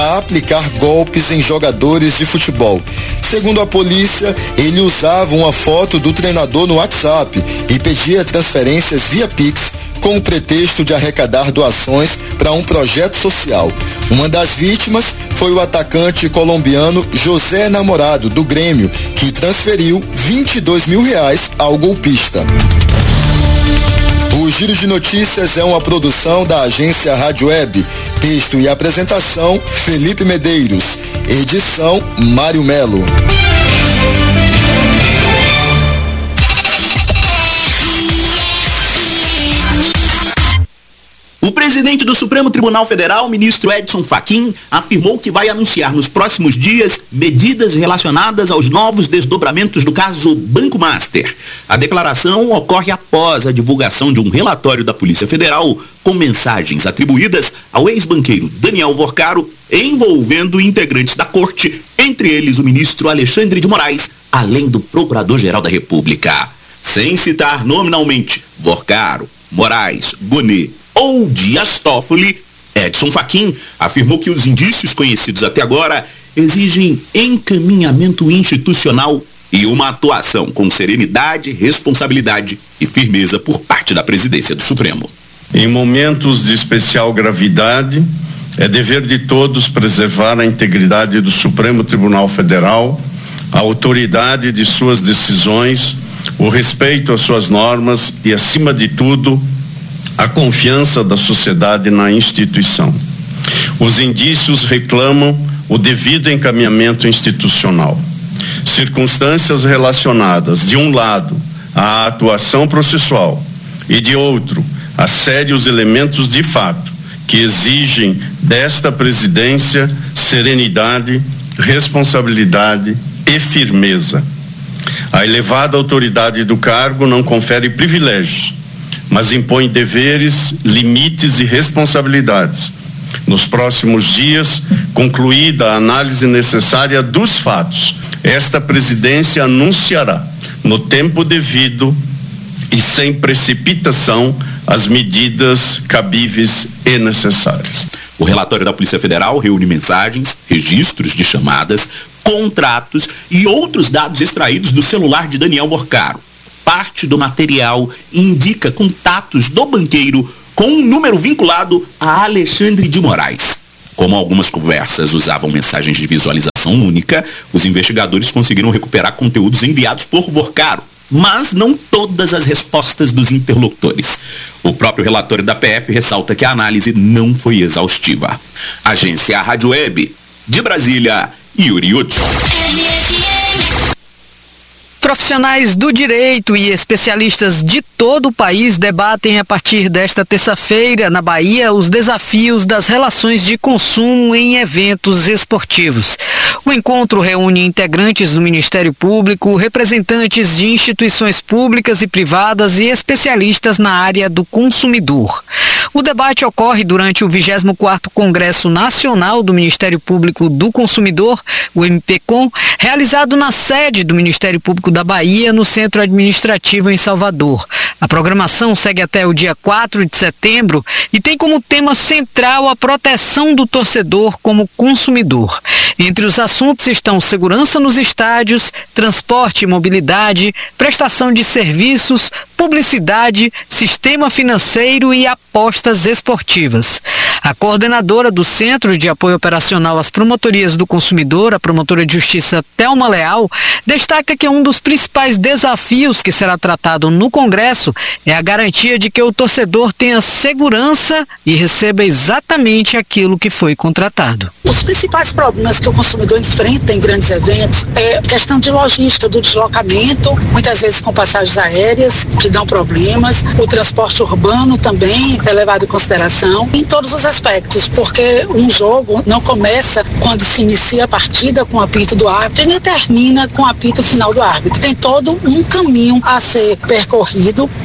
a aplicar golpes em jogadores de futebol. Segundo a polícia, ele usava uma foto do treinador no WhatsApp e pedia transferências via Pix com o pretexto de arrecadar doações para um projeto social. Uma das vítimas foi o atacante colombiano José Namorado, do Grêmio, que transferiu R$22 mil ao golpista. O Giro de Notícias é uma produção da agência Rádio Web. Texto e apresentação, Felipe Medeiros. Edição, Mário Melo. O presidente do Supremo Tribunal Federal, ministro Edson Fachin, afirmou que vai anunciar nos próximos dias medidas relacionadas aos novos desdobramentos do caso Banco Master. A declaração ocorre após a divulgação de um relatório da Polícia Federal com mensagens atribuídas ao ex-banqueiro Daniel Vorcaro, envolvendo integrantes da corte, entre eles o ministro Alexandre de Moraes, além do Procurador-Geral da República. Sem citar nominalmente Vorcaro, Moraes, Gonet ou Dias Toffoli, Edson Fachin afirmou que os indícios conhecidos até agora exigem encaminhamento institucional e uma atuação com serenidade, responsabilidade e firmeza por parte da presidência do Supremo. Em momentos de especial gravidade, é dever de todos preservar a integridade do Supremo Tribunal Federal, a autoridade de suas decisões, o respeito às suas normas e, acima de tudo, a confiança da sociedade na instituição. Os indícios reclamam o devido encaminhamento institucional. Circunstâncias relacionadas, de um lado, à atuação processual e, de outro, a sérios elementos de fato que exigem desta presidência serenidade, responsabilidade e firmeza. A elevada autoridade do cargo não confere privilégios, mas impõe deveres, limites e responsabilidades. Nos próximos dias, concluída a análise necessária dos fatos, esta presidência anunciará, no tempo devido e sem precipitação, as medidas cabíveis e necessárias. O relatório da Polícia Federal reúne mensagens, registros de chamadas, contratos e outros dados extraídos do celular de Daniel Vorcaro. Parte do material indica contatos do banqueiro com um número vinculado a Alexandre de Moraes. Como algumas conversas usavam mensagens de visualização única, os investigadores conseguiram recuperar conteúdos enviados por Vorcaro, mas não todas as respostas dos interlocutores. O próprio relatório da PF ressalta que a análise não foi exaustiva. Agência Rádio Web, de Brasília, Yuri Hudson. Profissionais do direito e especialistas de todo o país debatem a partir desta terça-feira, na Bahia, os desafios das relações de consumo em eventos esportivos. O encontro reúne integrantes do Ministério Público, representantes de instituições públicas e privadas e especialistas na área do consumidor. O debate ocorre durante o 24º Congresso Nacional do Ministério Público do Consumidor, o MPCOM, realizado na sede do Ministério Público da Bahia, no Centro Administrativo em Salvador. A programação segue até o dia 4 de setembro e tem como tema central a proteção do torcedor como consumidor. Entre os assuntos estão segurança nos estádios, transporte e mobilidade, prestação de serviços, publicidade, sistema financeiro e apostas esportivas. A coordenadora do Centro de Apoio Operacional às Promotorias do Consumidor, a promotora de Justiça Thelma Leal, destaca que um dos principais desafios que será tratado no Congresso é a garantia de que o torcedor tenha segurança e receba exatamente aquilo que foi contratado. Os principais problemas que o consumidor enfrenta em grandes eventos é questão de logística do deslocamento, muitas vezes com passagens aéreas que dão problemas, o transporte urbano também é levado em consideração, em todos os aspectos, porque um jogo não começa quando se inicia a partida com o apito do árbitro e nem termina com o apito final do árbitro. Tem todo um caminho a ser percorrido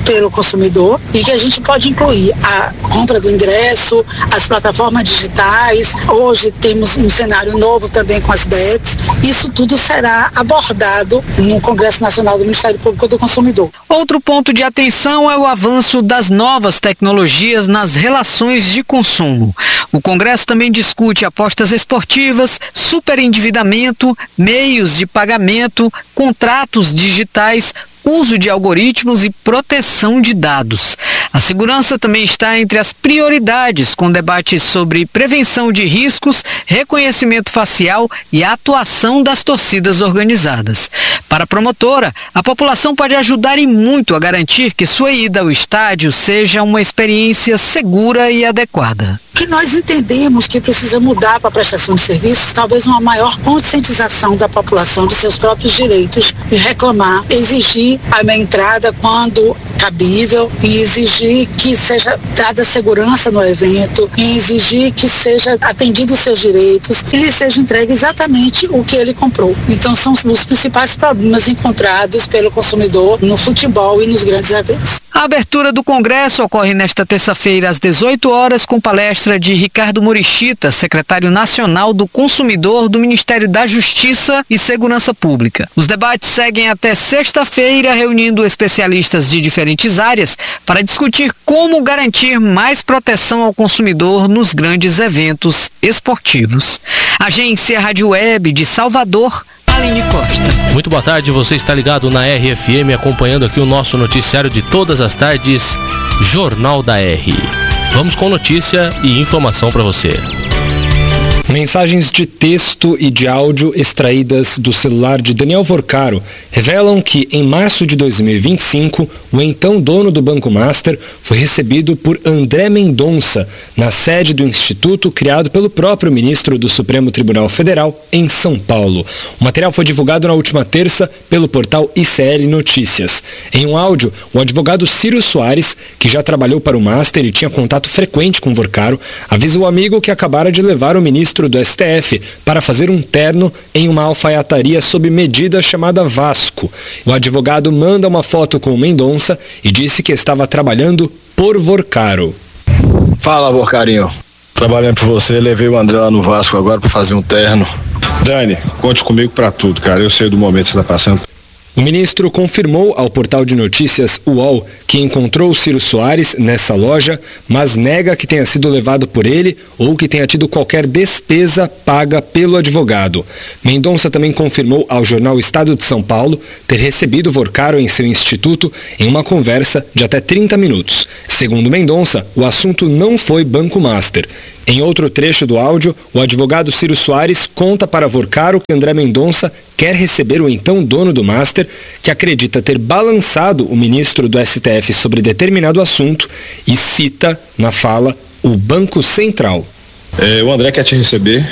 pelo consumidor e que a gente pode incluir a compra do ingresso, as plataformas digitais. Hoje temos um cenário novo também com as bets. Isso tudo será abordado no Congresso Nacional do Ministério Público do Consumidor. Outro ponto de atenção é o avanço das novas tecnologias nas relações de consumo. O Congresso também discute apostas esportivas, superendividamento, meios de pagamento, contratos digitais, uso de algoritmos e proteção de dados. A segurança também está entre as prioridades, com debates sobre prevenção de riscos, reconhecimento facial e atuação das torcidas organizadas. Para a promotora, a população pode ajudar e muito a garantir que sua ida ao estádio seja uma experiência segura e adequada. Que nós entendemos que precisa mudar para a prestação de serviços, talvez uma maior conscientização da população dos seus próprios direitos e reclamar, exigir a minha entrada quando cabível e exigir que seja dada segurança no evento e exigir que seja atendido os seus direitos e lhe seja entregue exatamente o que ele comprou. Então são os principais problemas encontrados pelo consumidor no futebol e nos grandes eventos. A abertura do Congresso ocorre nesta terça-feira às 18 horas com palestra de Ricardo Murichita, secretário nacional do Consumidor do Ministério da Justiça e Segurança Pública. Os debates seguem até sexta-feira, reunindo especialistas de diferentes áreas para discutir como garantir mais proteção ao consumidor nos grandes eventos esportivos. Agência Rádio Web de Salvador, Aline Costa. Muito boa tarde, você está ligado na RFM, acompanhando aqui o nosso noticiário de todas as tardes, Jornal da R. Vamos com notícia e informação para você. Mensagens de texto e de áudio extraídas do celular de Daniel Vorcaro revelam que, em março de 2025, o então dono do Banco Master foi recebido por André Mendonça, na sede do instituto criado pelo próprio ministro do Supremo Tribunal Federal, em São Paulo. O material foi divulgado na última terça pelo portal ICL Notícias. Em um áudio, o advogado Ciro Soares, que já trabalhou para o Master e tinha contato frequente com Vorcaro, avisa o amigo que acabara de levar o ministro do STF para fazer um terno em uma alfaiataria sob medida chamada Vasco. O advogado manda uma foto com o Mendonça e disse que estava trabalhando por Vorcaro. Fala, Vorcarinho. Trabalhando por você, levei o André lá no Vasco agora para fazer um terno. Dani, conte comigo para tudo, cara. Eu sei do momento que você está passando. O ministro confirmou ao portal de notícias UOL que encontrou Ciro Soares nessa loja, mas nega que tenha sido levado por ele ou que tenha tido qualquer despesa paga pelo advogado. Mendonça também confirmou ao jornal Estado de São Paulo ter recebido Vorcaro em seu instituto em uma conversa de até 30 minutos. Segundo Mendonça, o assunto não foi Banco Master. Em outro trecho do áudio, o advogado Ciro Soares conta para Vorcaro que André Mendonça quer receber o então dono do Master, que acredita ter balançado o ministro do STF sobre determinado assunto e cita, na fala, o Banco Central. O André quer te receber.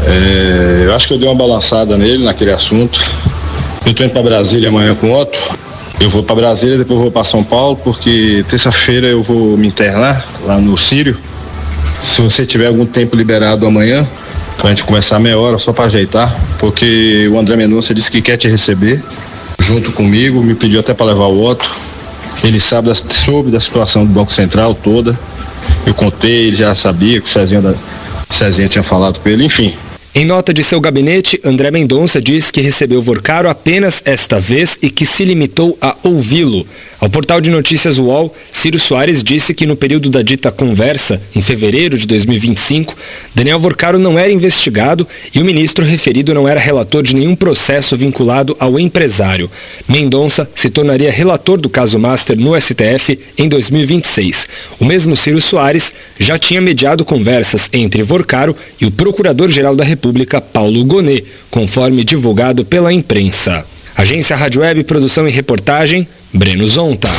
Eu acho que eu dei uma balançada nele naquele assunto. Eu estou indo para Brasília amanhã com o Otto. Eu vou para Brasília, depois vou para São Paulo, porque terça-feira eu vou me internar lá no Sírio. Se você tiver algum tempo liberado amanhã, pra gente começar meia hora só para ajeitar, porque o André Mendonça disse que quer te receber junto comigo, me pediu até para levar o Otto. Ele soube da situação do Banco Central toda. Eu contei, ele já sabia que o Cezinha tinha falado com ele, enfim. Em nota de seu gabinete, André Mendonça diz que recebeu Vorcaro apenas esta vez e que se limitou a ouvi-lo. Ao portal de notícias UOL, Ciro Soares disse que no período da dita conversa, em fevereiro de 2025, Daniel Vorcaro não era investigado e o ministro referido não era relator de nenhum processo vinculado ao empresário. Mendonça se tornaria relator do caso Master no STF em 2026. O mesmo Ciro Soares já tinha mediado conversas entre Vorcaro e o Procurador-Geral da República, Paulo Gonet, conforme divulgado pela imprensa. Agência Rádio Web, produção e reportagem, Breno Zonta.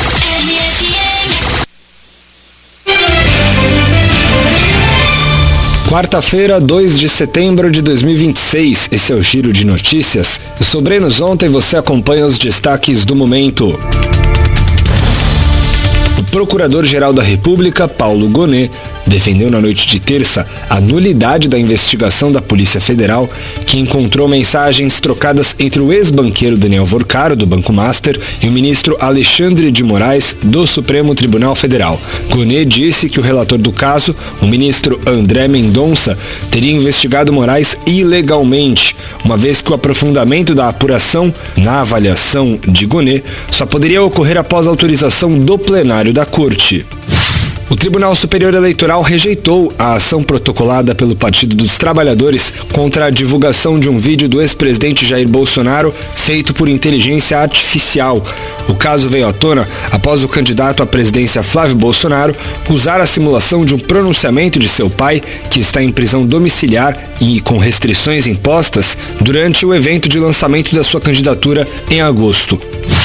Quarta-feira, 2 de setembro de 2026. Esse é o Giro de Notícias. Eu sou Breno Zonta e você acompanha os destaques do momento. O Procurador-Geral da República, Paulo Gonet, defendeu na noite de terça a nulidade da investigação da Polícia Federal, que encontrou mensagens trocadas entre o ex-banqueiro Daniel Vorcaro, do Banco Master, e o ministro Alexandre de Moraes, do Supremo Tribunal Federal. Gonet disse que o relator do caso, o ministro André Mendonça, teria investigado Moraes ilegalmente, uma vez que o aprofundamento da apuração, na avaliação de Gonet, só poderia ocorrer após autorização do plenário da Corte. O Tribunal Superior Eleitoral rejeitou a ação protocolada pelo Partido dos Trabalhadores contra a divulgação de um vídeo do ex-presidente Jair Bolsonaro feito por inteligência artificial. O caso veio à tona após o candidato à presidência Flávio Bolsonaro usar a simulação de um pronunciamento de seu pai, que está em prisão domiciliar e com restrições impostas, durante o evento de lançamento da sua candidatura em agosto.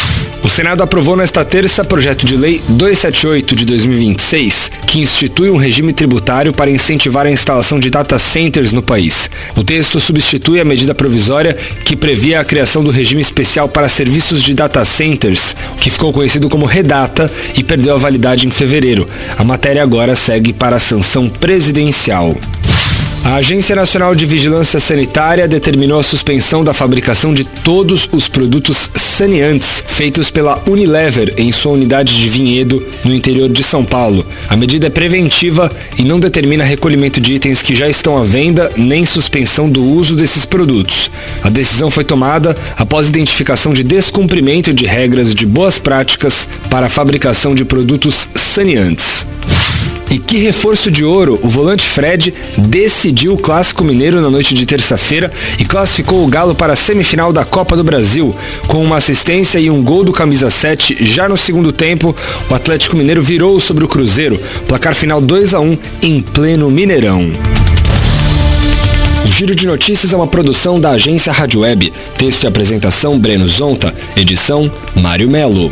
O Senado aprovou nesta terça projeto de lei 278 de 2026, que institui um regime tributário para incentivar a instalação de data centers no país. O texto substitui a medida provisória que previa a criação do regime especial para serviços de data centers, que ficou conhecido como REDATA e perdeu a validade em fevereiro. A matéria agora segue para a sanção presidencial. A Agência Nacional de Vigilância Sanitária determinou a suspensão da fabricação de todos os produtos saneantes feitos pela Unilever em sua unidade de Vinhedo, no interior de São Paulo. A medida é preventiva e não determina recolhimento de itens que já estão à venda, nem suspensão do uso desses produtos. A decisão foi tomada após identificação de descumprimento de regras de boas práticas para a fabricação de produtos saneantes. E que reforço de ouro, o volante Fred decidiu o Clássico Mineiro na noite de terça-feira e classificou o Galo para a semifinal da Copa do Brasil. Com uma assistência e um gol do camisa 7 já no segundo tempo, o Atlético Mineiro virou sobre o Cruzeiro, placar final 2-1 em pleno Mineirão. O Giro de Notícias é uma produção da agência Rádio Web. Texto e apresentação Breno Zonta, edição Mário Melo.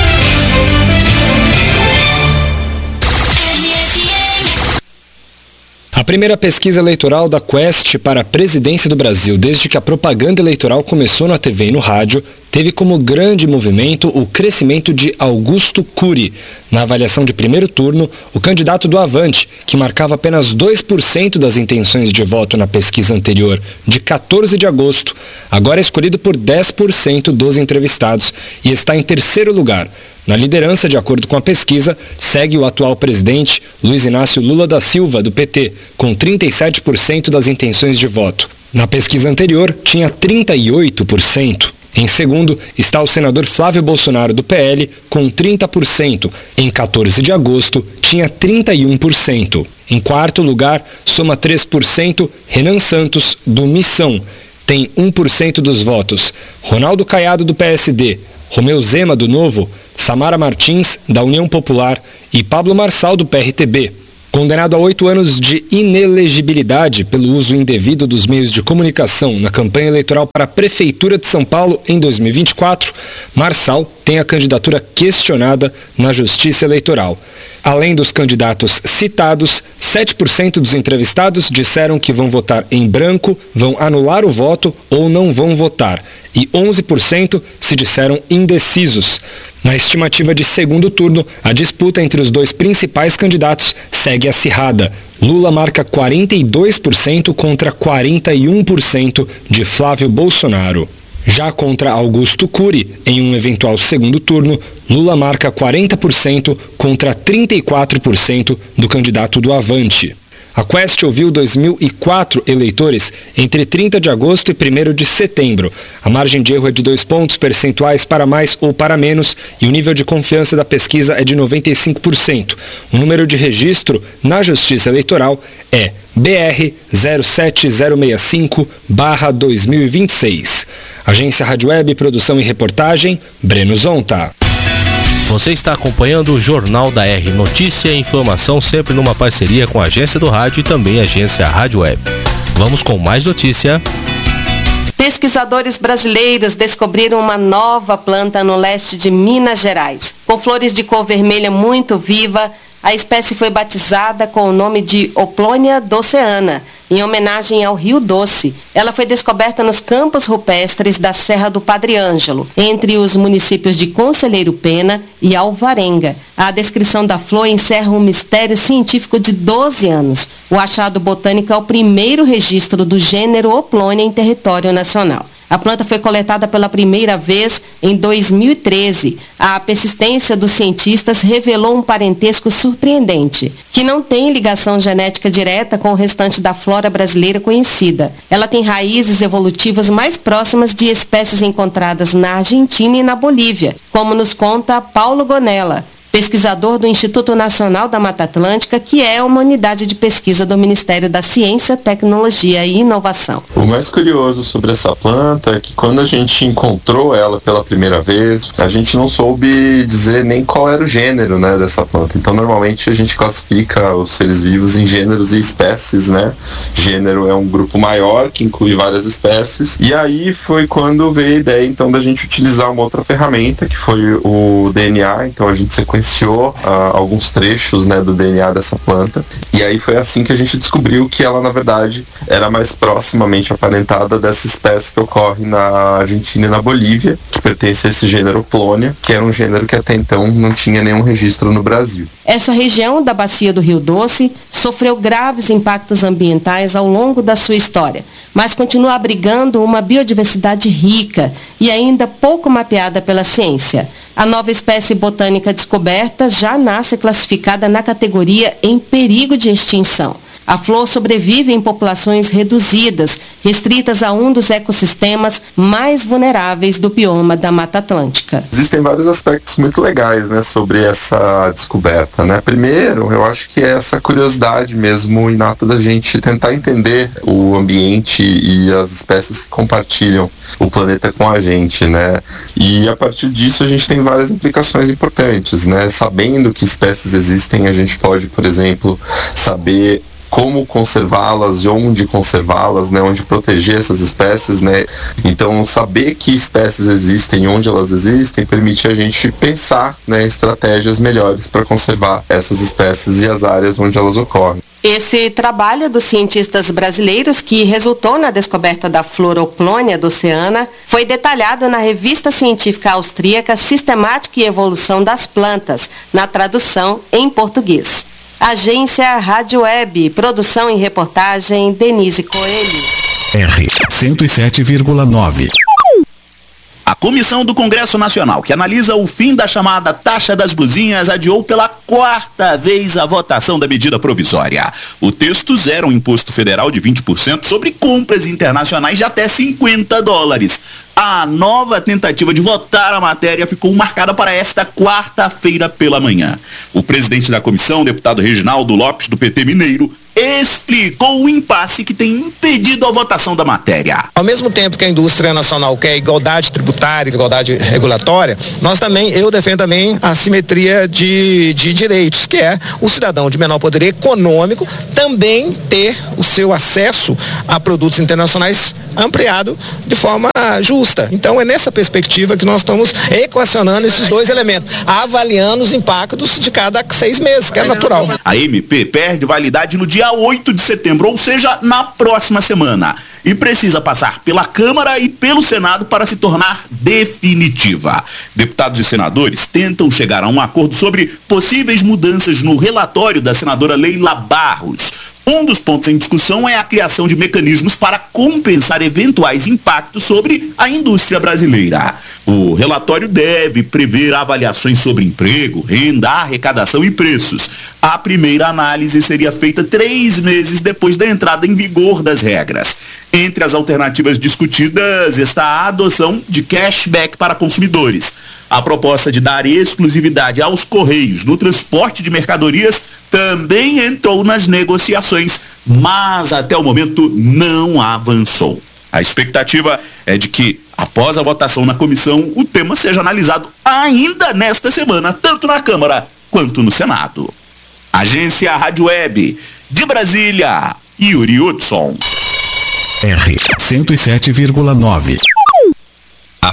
A primeira pesquisa eleitoral da Quest para a presidência do Brasil desde que a propaganda eleitoral começou na TV e no rádio teve como grande movimento o crescimento de Augusto Cury. Na avaliação de primeiro turno, o candidato do Avante, que marcava apenas 2% das intenções de voto na pesquisa anterior, de 14 de agosto, agora é escolhido por 10% dos entrevistados e está em terceiro lugar. Na liderança, de acordo com a pesquisa, segue o atual presidente Luiz Inácio Lula da Silva, do PT, com 37% das intenções de voto. Na pesquisa anterior, tinha 38%. Em segundo, está o senador Flávio Bolsonaro, do PL, com 30%. Em 14 de agosto, tinha 31%. Em quarto lugar, soma 3%, Renan Santos, do Missão, tem 1% dos votos. Ronaldo Caiado, do PSD, Romeu Zema, do Novo, Samara Martins, da União Popular e Pablo Marçal, do PRTB. Condenado a 8 anos de inelegibilidade pelo uso indevido dos meios de comunicação na campanha eleitoral para a Prefeitura de São Paulo em 2024, Marçal tem a candidatura questionada na Justiça Eleitoral. Além dos candidatos citados, 7% dos entrevistados disseram que vão votar em branco, vão anular o voto ou não vão votar, e 11% se disseram indecisos. Na estimativa de segundo turno, a disputa entre os dois principais candidatos segue acirrada. Lula marca 42% contra 41% de Flávio Bolsonaro. Já contra Augusto Cury, em um eventual segundo turno, Lula marca 40% contra 34% do candidato do Avante. A Quest ouviu 2.004 eleitores entre 30 de agosto e 1º de setembro. A margem de erro é de 2 pontos percentuais para mais ou para menos e o nível de confiança da pesquisa é de 95%. O número de registro na Justiça Eleitoral é BR 07065/2026. Agência Rádio Web, produção e reportagem, Breno Zonta. Você está acompanhando o Jornal da R, notícia e informação sempre numa parceria com a Agência do Rádio e também a Agência Rádio Web. Vamos com mais notícia. Pesquisadores brasileiros descobriram uma nova planta no leste de Minas Gerais. Com flores de cor vermelha muito viva, A espécie foi batizada com o nome de Oplonia doceana, em homenagem ao Rio Doce. Ela foi descoberta nos campos rupestres da Serra do Padre Ângelo, entre os municípios de Conselheiro Pena e Alvarenga. A descrição da flor encerra um mistério científico de 12 anos. O achado botânico é o primeiro registro do gênero Oplonia em território nacional. A planta foi coletada pela primeira vez em 2013. A persistência dos cientistas revelou um parentesco surpreendente, que não tem ligação genética direta com o restante da flora brasileira conhecida. Ela tem raízes evolutivas mais próximas de espécies encontradas na Argentina e na Bolívia, como nos conta Paulo Gonella, pesquisador do Instituto Nacional da Mata Atlântica, que é uma unidade de pesquisa do Ministério da Ciência, Tecnologia e Inovação. O mais curioso sobre essa planta é que quando a gente encontrou ela pela primeira vez, a gente não soube dizer nem qual era o gênero, né, dessa planta. Então, normalmente a gente classifica os seres vivos em gêneros e espécies, né? Gênero é um grupo maior que inclui várias espécies. E aí foi quando veio a ideia, então, da gente utilizar uma outra ferramenta, que foi o DNA. Então, a gente sequenciou alguns trechos, né, do DNA dessa planta, e aí foi assim que a gente descobriu que ela, na verdade, era mais proximamente aparentada dessa espécie que ocorre na Argentina e na Bolívia, que pertence a esse gênero Oplonia, que era um gênero que até então não tinha nenhum registro no Brasil. Essa região da bacia do Rio Doce sofreu graves impactos ambientais ao longo da sua história, mas continua abrigando uma biodiversidade rica e ainda pouco mapeada pela ciência. A nova espécie botânica descoberta já nasce classificada na categoria em perigo de extinção. A flor sobrevive em populações reduzidas, restritas a um dos ecossistemas mais vulneráveis do bioma da Mata Atlântica. Existem vários aspectos muito legais, né, sobre essa descoberta, né? Primeiro, eu acho que é essa curiosidade mesmo inata da gente tentar entender o ambiente e as espécies que compartilham o planeta com a gente, né? E a partir disso a gente tem várias implicações importantes, né? Sabendo que espécies existem, a gente pode, por exemplo, saber como conservá-las e onde conservá-las, né, onde proteger essas espécies, né. Então, saber que espécies existem e onde elas existem permite a gente pensar, né, estratégias melhores para conservar essas espécies e as áreas onde elas ocorrem. Esse trabalho dos cientistas brasileiros, que resultou na descoberta da flor Oplonia doceana, foi detalhado na revista científica austríaca Sistemática e Evolução das Plantas, na tradução em português. Agência Rádio Web, produção e reportagem Denise Coelho. R 107,9. A Comissão do Congresso Nacional, que analisa o fim da chamada taxa das blusinhas, adiou pela 4ª vez a votação da medida provisória. O texto zera um imposto federal de 20% sobre compras internacionais de até $50. A nova tentativa de votar a matéria ficou marcada para esta quarta-feira pela manhã. O presidente da comissão, o deputado Reginaldo Lopes, do PT Mineiro, explicou o impasse que tem impedido a votação da matéria. Ao mesmo tempo que a indústria nacional quer igualdade tributária, igualdade regulatória, eu defendo também a simetria de direitos, que é o cidadão de menor poder econômico também ter o seu acesso a produtos internacionais ampliado de forma justa. Então é nessa perspectiva que nós estamos equacionando esses dois elementos, avaliando os impactos de cada 6 meses, que é natural. A MP perde validade no dia 8 de setembro, ou seja, na próxima semana, e precisa passar pela Câmara e pelo Senado para se tornar definitiva. Deputados e senadores tentam chegar a um acordo sobre possíveis mudanças no relatório da senadora Leila Barros. Um dos pontos em discussão é a criação de mecanismos para compensar eventuais impactos sobre a indústria brasileira. O relatório deve prever avaliações sobre emprego, renda, arrecadação e preços. A primeira análise seria feita 3 meses depois da entrada em vigor das regras. Entre as alternativas discutidas está a adoção de cashback para consumidores. A proposta de dar exclusividade aos Correios no transporte de mercadorias também entrou nas negociações, mas até o momento não avançou. A expectativa é de que, após a votação na comissão, o tema seja analisado ainda nesta semana, tanto na Câmara quanto no Senado. Agência Rádio Web, de Brasília, Yuri Hudson. R 107,9. A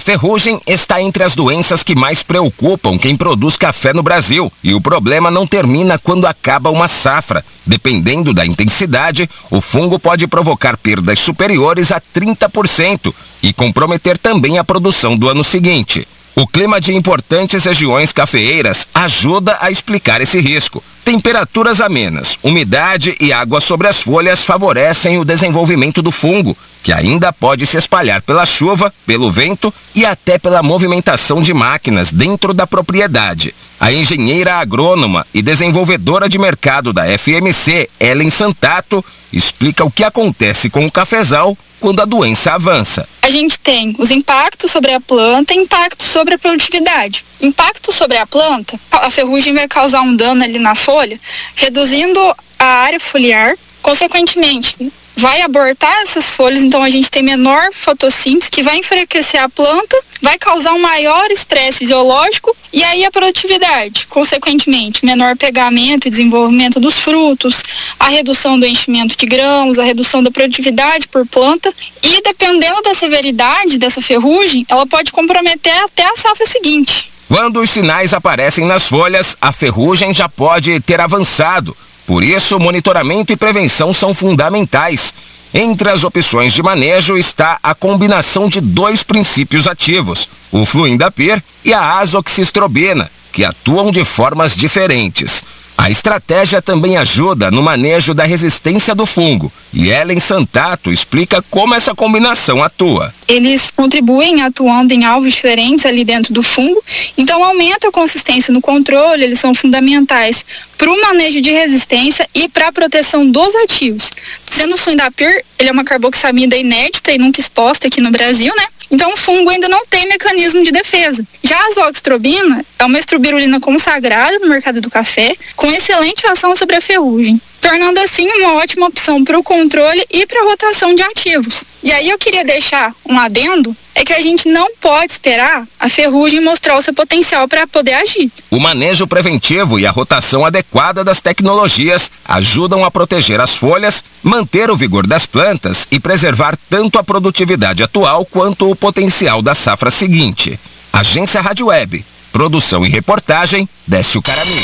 ferrugem está entre as doenças que mais preocupam quem produz café no Brasil, e o problema não termina quando acaba uma safra. Dependendo da intensidade, o fungo pode provocar perdas superiores a 30% e comprometer também a produção do ano seguinte. O clima de importantes regiões cafeeiras ajuda a explicar esse risco. Temperaturas amenas, umidade e água sobre as folhas favorecem o desenvolvimento do fungo, que ainda pode se espalhar pela chuva, pelo vento e até pela movimentação de máquinas dentro da propriedade. A engenheira agrônoma e desenvolvedora de mercado da FMC, Ellen Santato, explica o que acontece com o cafezal quando a doença avança. A gente tem os impactos sobre a planta e impactos sobre a produtividade. Impacto sobre a planta, a ferrugem vai causar um dano ali na folha, reduzindo a área foliar, consequentemente vai abortar essas folhas, então a gente tem menor fotossíntese, que vai enfraquecer a planta, vai causar um maior estresse fisiológico e aí a produtividade, consequentemente, menor pegamento e desenvolvimento dos frutos, a redução do enchimento de grãos, a redução da produtividade por planta e dependendo da severidade dessa ferrugem, ela pode comprometer até a safra seguinte. Quando os sinais aparecem nas folhas, a ferrugem já pode ter avançado. Por isso, monitoramento e prevenção são fundamentais. Entre as opções de manejo está a combinação de 2 princípios ativos, o fluindapyr e a azoxistrobina, que atuam de formas diferentes. A estratégia também ajuda no manejo da resistência do fungo, e Ellen Santato explica como essa combinação atua. Eles contribuem atuando em alvos diferentes ali dentro do fungo, então aumenta a consistência no controle, eles são fundamentais para o manejo de resistência e para a proteção dos ativos. Sendo o fluindapyr, ele é uma carboxamida inédita e nunca exposta aqui no Brasil, né? Então o fungo ainda não tem mecanismo de defesa. Já a azoxistrobina é uma estrobirulina consagrada no mercado do café, com excelente ação sobre a ferrugem, tornando assim uma ótima opção para o controle e para a rotação de ativos. E aí eu queria deixar um adendo, é que a gente não pode esperar a ferrugem mostrar o seu potencial para poder agir. O manejo preventivo e a rotação adequada das tecnologias ajudam a proteger as folhas, manter o vigor das plantas e preservar tanto a produtividade atual quanto o potencial da safra seguinte. Agência Rádio Web, produção e reportagem, Décio Caramim.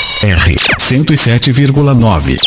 R 107,9.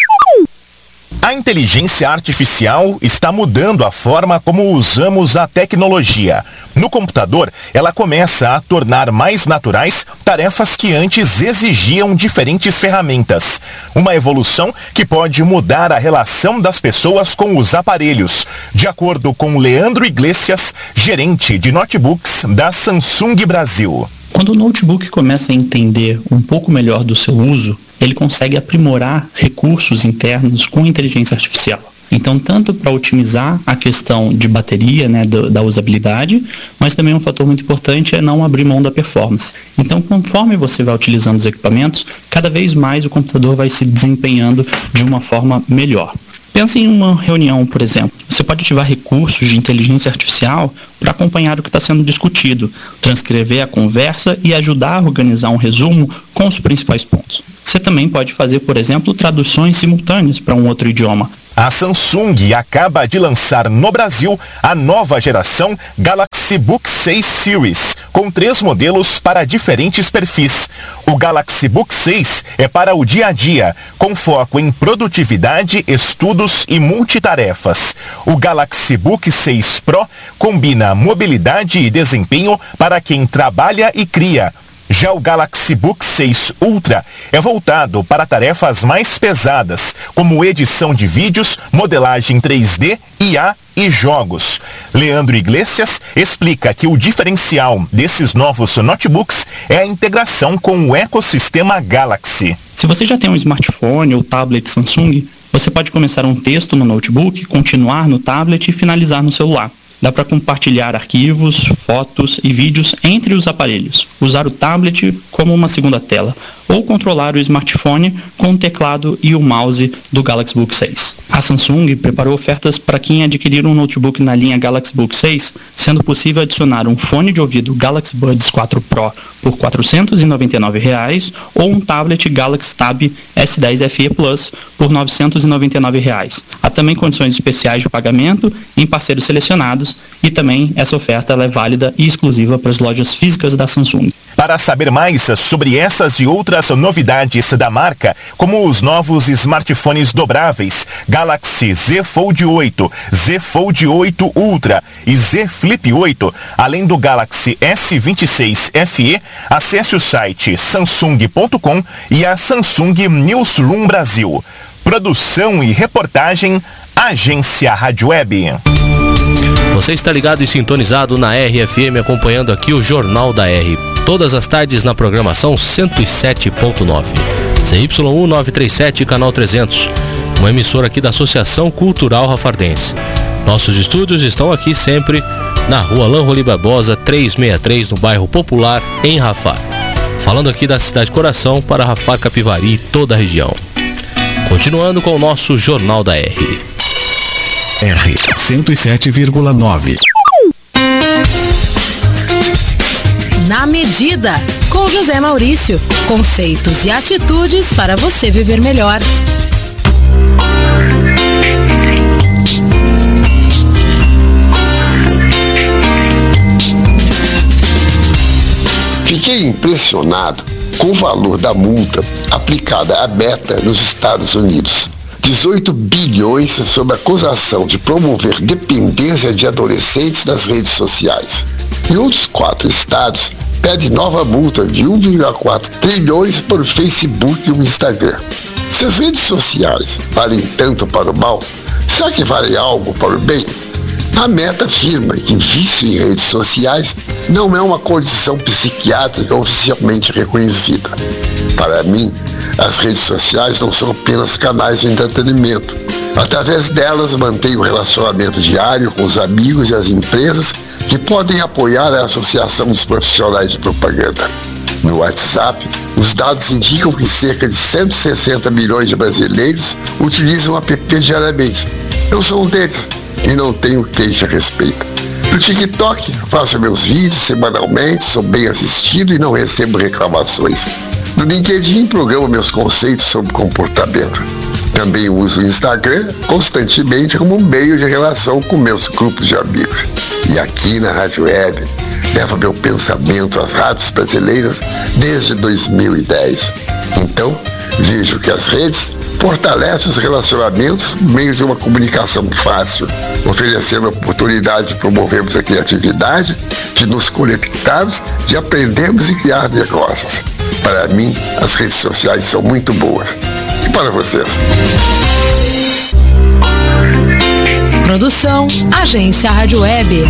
A inteligência artificial está mudando a forma como usamos a tecnologia. No computador, ela começa a tornar mais naturais tarefas que antes exigiam diferentes ferramentas. Uma evolução que pode mudar a relação das pessoas com os aparelhos, de acordo com Leandro Iglesias, gerente de notebooks da Samsung Brasil. Quando o notebook começa a entender um pouco melhor do seu uso, ele consegue aprimorar recursos internos com inteligência artificial. Então, tanto para otimizar a questão de bateria, né, da usabilidade, mas também um fator muito importante é não abrir mão da performance. Então, conforme você vai utilizando os equipamentos, cada vez mais o computador vai se desempenhando de uma forma melhor. Pense em uma reunião, por exemplo. Você pode ativar recursos de inteligência artificial para acompanhar o que está sendo discutido, transcrever a conversa e ajudar a organizar um resumo com os principais pontos. Você também pode fazer, por exemplo, traduções simultâneas para um outro idioma. A Samsung acaba de lançar no Brasil a nova geração Galaxy Book 6 Series, com 3 modelos para diferentes perfis. O Galaxy Book 6 é para o dia a dia, com foco em produtividade, estudos e multitarefas. O Galaxy Book 6 Pro combina mobilidade e desempenho para quem trabalha e cria. Já o Galaxy Book 6 Ultra é voltado para tarefas mais pesadas, como edição de vídeos, modelagem 3D, IA e jogos. Leandro Iglesias explica que o diferencial desses novos notebooks é a integração com o ecossistema Galaxy. Se você já tem um smartphone ou tablet Samsung, você pode começar um texto no notebook, continuar no tablet e finalizar no celular. Dá para compartilhar arquivos, fotos e vídeos entre os aparelhos. Usar o tablet como uma segunda tela. ou controlar o smartphone com o teclado e o mouse do Galaxy Book 6. A Samsung preparou ofertas para quem adquirir um notebook na linha Galaxy Book 6, sendo possível adicionar um fone de ouvido Galaxy Buds 4 Pro por R$ 499 ou um tablet Galaxy Tab S10 FE Plus por R$ 999. Há também condições especiais de pagamento em parceiros selecionados e também essa oferta ela é válida e exclusiva para as lojas físicas da Samsung. Para saber mais sobre essas e outras novidades da marca, como os novos smartphones dobráveis Galaxy Z Fold 8, Z Fold 8 Ultra e Z Flip 8, além do Galaxy S26 FE, acesse o site samsung.com e a Samsung Newsroom Brasil. Produção e reportagem, Agência Rádio Web. Você está ligado e sintonizado na RFM, acompanhando aqui o Jornal da R. Todas as tardes na programação 107.9. CY1 937, canal 300. Uma emissora aqui da Associação Cultural Rafardense. Nossos estúdios estão aqui sempre na rua Lanroli Barbosa, 363, no bairro Popular, em Rafar. Falando aqui da cidade Coração para Rafar, Capivari e toda a região. Continuando com o nosso Jornal da R. R 107,9. Na Medida, com José Maurício. Conceitos e atitudes para você viver melhor. Fiquei impressionado com o valor da multa aplicada à Meta nos Estados Unidos. 18 bilhões sob acusação de promover dependência de adolescentes nas redes sociais. E outros 4 estados pedem nova multa de 1,4 trilhões por Facebook e o Instagram. Se as redes sociais valem tanto para o mal, será que valem algo para o bem? A Meta afirma que vício em redes sociais não é uma condição psiquiátrica oficialmente reconhecida. Para mim, as redes sociais não são apenas canais de entretenimento. Através delas, mantenho um relacionamento diário com os amigos e as empresas que podem apoiar a Associação dos Profissionais de Propaganda. No WhatsApp, os dados indicam que cerca de 160 milhões de brasileiros utilizam o app diariamente. Eu sou um deles e não tenho queixa a respeito. No TikTok, faço meus vídeos semanalmente, sou bem assistido e não recebo reclamações. No LinkedIn, programo meus conceitos sobre comportamento. Também uso o Instagram constantemente como um meio de relação com meus grupos de amigos. E aqui na Rádio Web, levo meu pensamento às rádios brasileiras desde 2010. Então, vejo que as redes fortalecem os relacionamentos por meio de uma comunicação fácil, oferecendo a oportunidade de promovermos a criatividade, de nos conectarmos, de aprendermos e criar negócios. Para mim, as redes sociais são muito boas. E para vocês? Produção, Agência Rádio Web.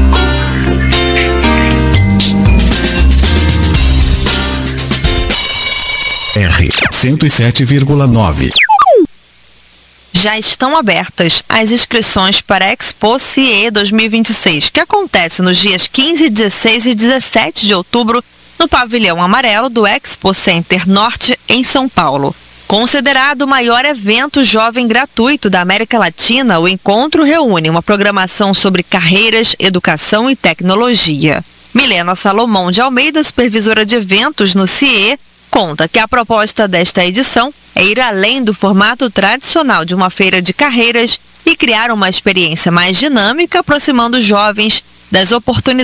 R 107,9. Já estão abertas as inscrições para a Expo CIE 2026, que acontece nos dias 15, 16 e 17 de outubro no Pavilhão Amarelo do Expo Center Norte, em São Paulo. Considerado o maior evento jovem gratuito da América Latina, o encontro reúne uma programação sobre carreiras, educação e tecnologia. Milena Salomão de Almeida, supervisora de eventos no CIE, conta que a proposta desta edição é ir além do formato tradicional de uma feira de carreiras e criar uma experiência mais dinâmica, aproximando os jovens das oportunidades